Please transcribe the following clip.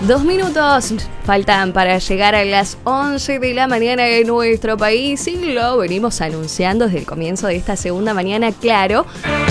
2 minutos faltan para llegar a las 11 de la mañana en nuestro país y lo venimos anunciando desde el comienzo de esta segunda mañana, claro.